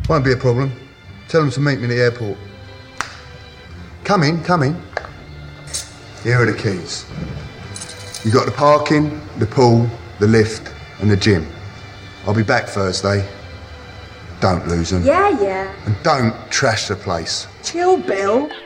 Won't be a problem. Tell them to meet me at the airport. Come in. Here are the keys. You got the parking, the pool, the lift, and the gym. I'll be back Thursday. Don't lose them. Yeah. And don't trash the place. Chill, Bill.